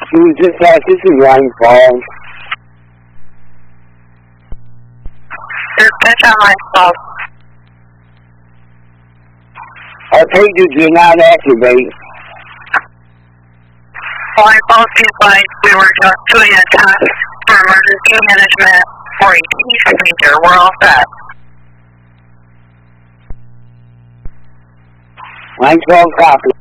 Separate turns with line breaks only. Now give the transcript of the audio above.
This is line Falls.
Dispatch on line Falls.
Our pages do not activate.
Line Falls advised we were just doing a test for emergency management for a key signature. We're all set.
Line 12 copy.